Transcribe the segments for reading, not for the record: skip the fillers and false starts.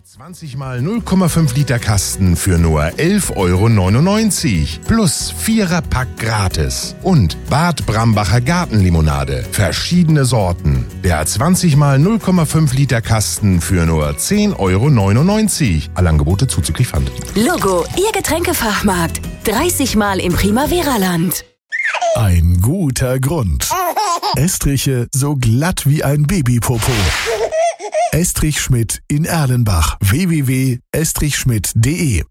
20 mal 0,5 Liter Kasten für nur 11,99 € plus 4er-Pack gratis. Und Bad Brambacher Gartenlimonade, verschiedene Sorten. Der 20 mal 0,5 Liter Kasten für nur 10,99 €. Alle Angebote zuzüglich Pfand. Logo, Ihr Getränkefachmarkt. 30 Mal im Primavera-Land. Ein guter Grund. Estriche so glatt wie ein Babypopo. Estrich Schmidt in Erlenbach. www.estrichschmidt.de.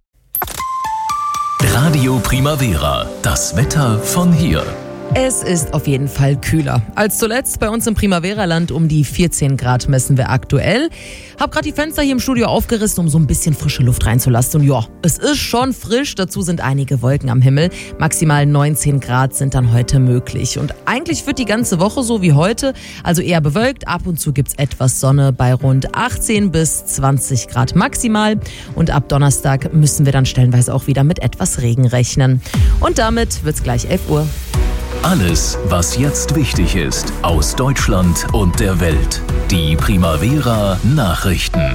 Radio Primavera. Das Wetter von hier. Es ist auf jeden Fall kühler als zuletzt. Bei uns im Primavera-Land um die 14 Grad messen wir aktuell. Hab gerade die Fenster hier im Studio aufgerissen, um so ein bisschen frische Luft reinzulassen. Und ja, es ist schon frisch. Dazu sind einige Wolken am Himmel. Maximal 19 Grad sind dann heute möglich. Und eigentlich wird die ganze Woche so wie heute, also eher bewölkt. Ab und zu gibt's etwas Sonne bei rund 18 bis 20 Grad maximal. Und ab Donnerstag müssen wir dann stellenweise auch wieder mit etwas Regen rechnen. Und damit wird's gleich 11 Uhr. Alles, was jetzt wichtig ist, aus Deutschland und der Welt. Die Primavera Nachrichten.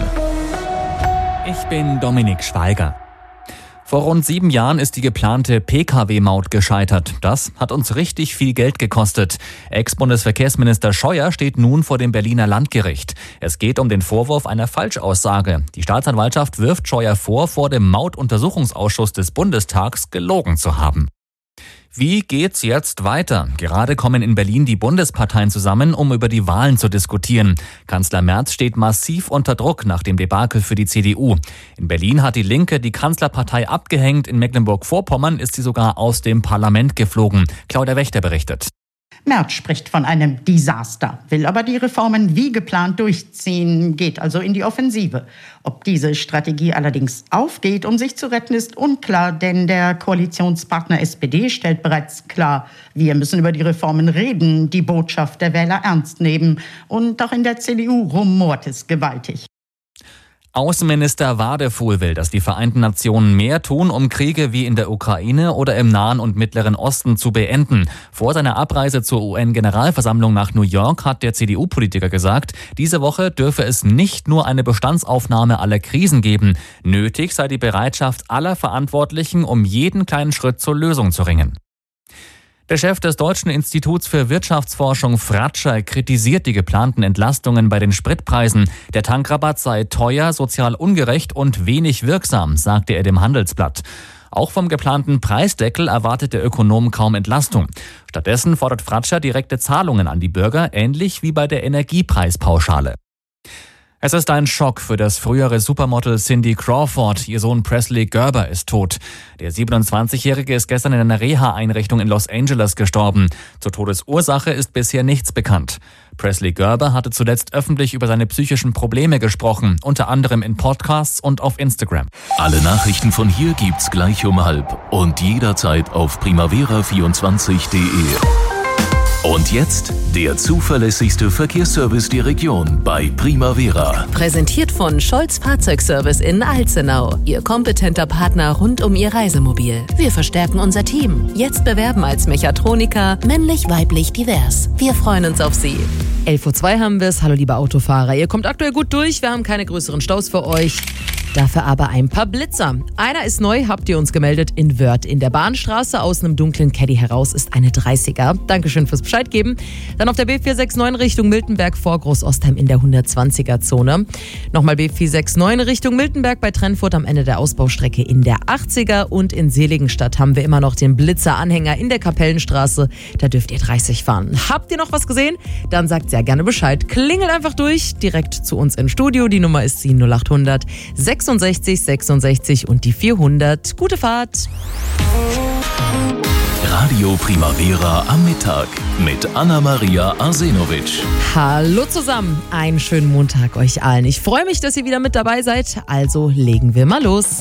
Ich bin Dominik Schweiger. Vor rund 7 Jahren ist die geplante Pkw-Maut gescheitert. Das hat uns richtig viel Geld gekostet. Ex-Bundesverkehrsminister Scheuer steht nun vor dem Berliner Landgericht. Es geht um den Vorwurf einer Falschaussage. Die Staatsanwaltschaft wirft Scheuer vor dem Mautuntersuchungsausschuss des Bundestags gelogen zu haben. Wie geht's jetzt weiter? Gerade kommen in Berlin die Bundesparteien zusammen, um über die Wahlen zu diskutieren. Kanzler Merz steht massiv unter Druck nach dem Debakel für die CDU. In Berlin hat die Linke die Kanzlerpartei abgehängt. In Mecklenburg-Vorpommern ist sie sogar aus dem Parlament geflogen. Claudia Wächter berichtet. Merz spricht von einem Desaster, will aber die Reformen wie geplant durchziehen, geht also in die Offensive. Ob diese Strategie allerdings aufgeht, um sich zu retten, ist unklar, denn der Koalitionspartner SPD stellt bereits klar, wir müssen über die Reformen reden, die Botschaft der Wähler ernst nehmen. Und auch in der CDU rumort es gewaltig. Außenminister Wadefuhl will, dass die Vereinten Nationen mehr tun, um Kriege wie in der Ukraine oder im Nahen und Mittleren Osten zu beenden. Vor seiner Abreise zur UN-Generalversammlung nach New York hat der CDU-Politiker gesagt, diese Woche dürfe es nicht nur eine Bestandsaufnahme aller Krisen geben. Nötig sei die Bereitschaft aller Verantwortlichen, um jeden kleinen Schritt zur Lösung zu ringen. Der Chef des Deutschen Instituts für Wirtschaftsforschung Fratscher kritisiert die geplanten Entlastungen bei den Spritpreisen. Der Tankrabatt sei teuer, sozial ungerecht und wenig wirksam, sagte er dem Handelsblatt. Auch vom geplanten Preisdeckel erwartet der Ökonom kaum Entlastung. Stattdessen fordert Fratscher direkte Zahlungen an die Bürger, ähnlich wie bei der Energiepreispauschale. Es ist ein Schock für das frühere Supermodel Cindy Crawford. Ihr Sohn Presley Gerber ist tot. Der 27-Jährige ist gestern in einer Reha-Einrichtung in Los Angeles gestorben. Zur Todesursache ist bisher nichts bekannt. Presley Gerber hatte zuletzt öffentlich über seine psychischen Probleme gesprochen, unter anderem in Podcasts und auf Instagram. Alle Nachrichten von hier gibt's gleich um 12:30 und jederzeit auf primavera24.de. Und jetzt der zuverlässigste Verkehrsservice der Region bei Primavera. Präsentiert von Scholz Fahrzeugservice in Alzenau. Ihr kompetenter Partner rund um Ihr Reisemobil. Wir verstärken unser Team. Jetzt bewerben als Mechatroniker, männlich, weiblich, divers. Wir freuen uns auf Sie. 11:02 Uhr haben wir es. Hallo liebe Autofahrer. Ihr kommt aktuell gut durch. Wir haben keine größeren Staus für euch. Dafür aber ein paar Blitzer. Einer ist neu, habt ihr uns gemeldet, in Wörth. In der Bahnstraße aus einem dunklen Caddy heraus ist eine 30er. Dankeschön fürs Bescheid geben. Dann auf der B469 Richtung Miltenberg vor Großostheim in der 120er-Zone. Nochmal B469 Richtung Miltenberg bei Trennfurt am Ende der Ausbaustrecke in der 80er. Und in Seligenstadt haben wir immer noch den Blitzer-Anhänger in der Kapellenstraße. Da dürft ihr 30 fahren. Habt ihr noch was gesehen? Dann sagt sehr gerne Bescheid. Klingelt einfach durch, direkt zu uns ins Studio. Die Nummer ist 0800 66 66 und die 400. Gute Fahrt! Radio Primavera am Mittag mit Anna-Maria Arsenovic. Hallo zusammen, einen schönen Montag euch allen. Ich freue mich, dass ihr wieder mit dabei seid. Also legen wir mal los.